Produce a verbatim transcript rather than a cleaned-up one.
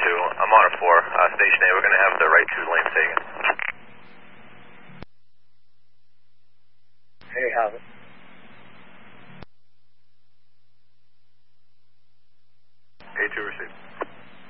two. I'm on a four. Uh, station A, we're going to have the right two lanes taken. Hey, have it. A two received.